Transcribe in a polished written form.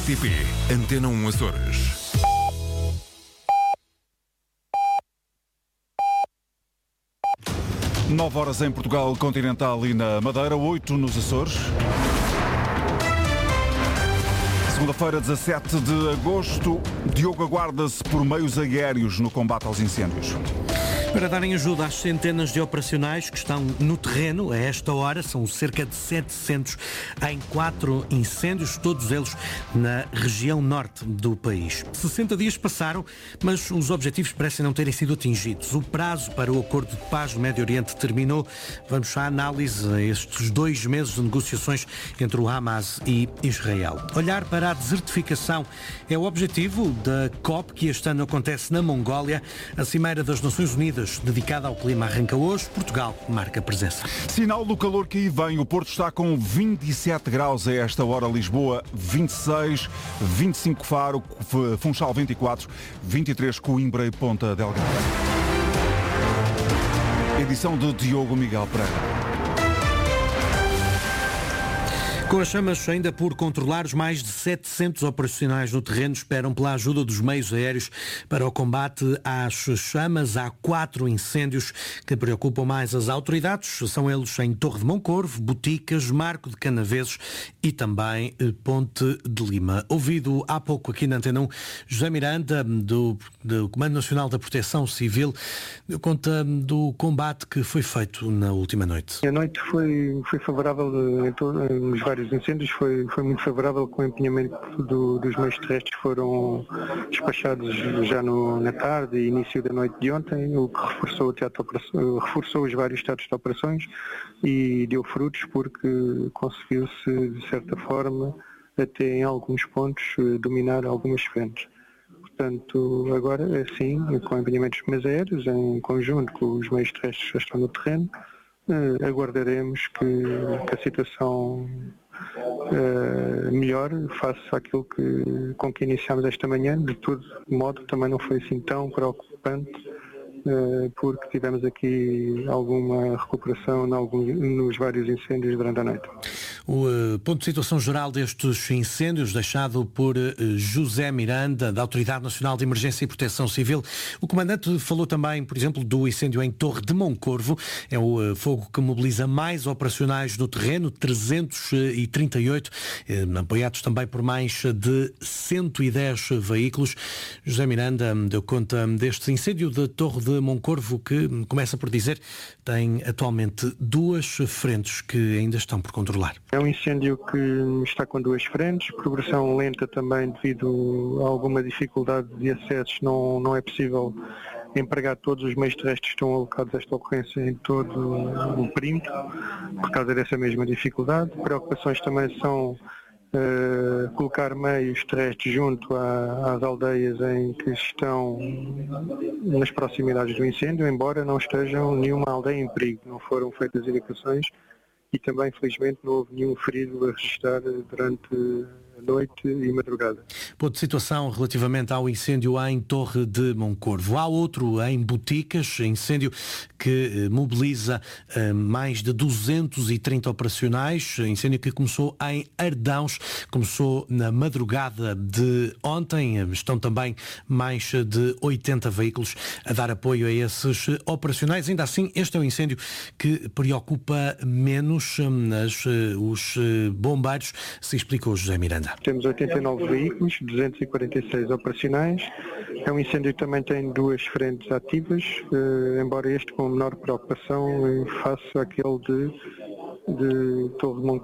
RTP Antena 1 Açores. Nove horas em Portugal continental e na Madeira, 8 nos Açores. Segunda-feira, 17 de agosto, Diogo aguarda-se por meios aéreos no combate aos incêndios. Para darem ajuda às centenas de operacionais que estão no terreno, a esta hora, são cerca de 700 em 4 incêndios, todos eles na região norte do país. 60 dias passaram, mas os objetivos parecem não terem sido atingidos. O prazo para o acordo de paz no Médio Oriente terminou. Vamos à análise a estes 2 meses de negociações entre o Hamas e Israel. Olhar para a desertificação é o objetivo da COP, que este ano acontece na Mongólia. A Cimeira das Nações Unidas dedicada ao clima arranca hoje. Portugal marca presença. Sinal do calor que aí vem. O Porto está com 27 graus a esta hora. Lisboa 26, 25 Faro, Funchal 24, 23 Coimbra e Ponta Delgada. Edição de Diogo Miguel Pereira. Com as chamas ainda por controlar, os mais de 700 operacionais no terreno esperam pela ajuda dos meios aéreos para o combate às chamas. Há 4 incêndios que preocupam mais as autoridades. São eles em Torre de Moncorvo, Boticas, Marco de Canaveses e também Ponte de Lima. Ouvido há pouco aqui na Antena 1, José Miranda, do Comando Nacional da Proteção Civil, deu conta do combate que foi feito na última noite. A noite foi favorável nos vários incêndios, foi muito favorável, com o empenhamento dos meios terrestres que foram despachados já na tarde e início da noite de ontem, o que reforçou os vários estados de operações e deu frutos, porque conseguiu-se, de certa forma, até em alguns pontos, dominar algumas frentes. Portanto, agora, assim, com o empenhamento dos meios aéreos, em conjunto com os meios terrestres que já estão no terreno, aguardaremos que a situação melhor face àquilo com que iniciámos esta manhã. De todo modo, também não foi assim tão preocupante, porque tivemos aqui alguma recuperação nos vários incêndios durante a noite. O ponto de situação geral destes incêndios, deixado por José Miranda, da Autoridade Nacional de Emergência e Proteção Civil. O comandante falou também, por exemplo, do incêndio em Torre de Moncorvo. É o fogo que mobiliza mais operacionais no terreno, 338, apoiados também por mais de 110 veículos. José Miranda deu conta deste incêndio de Torre de Moncorvo, que, começa por dizer, tem atualmente 2 frentes que ainda estão por controlar. É um incêndio que está com 2 frentes, progressão lenta também devido a alguma dificuldade de acessos. Não é possível empregar todos os meios terrestres que estão alocados a esta ocorrência em todo o perímetro, por causa dessa mesma dificuldade. Preocupações também são colocar meios terrestres junto às aldeias em que estão nas proximidades do incêndio, embora não estejam nenhuma aldeia em perigo. Não foram feitas evacuações e também, felizmente, não houve nenhum ferido a registrar durante a noite e madrugada. Ponto de situação relativamente ao incêndio em Torre de Moncorvo. Há outro em Boticas, incêndio que mobiliza mais de 230 operacionais, incêndio que começou em Ardãos, começou na madrugada de ontem. Estão também mais de 80 veículos a dar apoio a esses operacionais. Ainda assim, este é um incêndio que preocupa menos os bombeiros, se explicou José Miranda. Temos 89 veículos, 246 operacionais. É um incêndio que também tem 2 frentes ativas, embora este com menor preocupação face àquele de Torre de Moncorvo.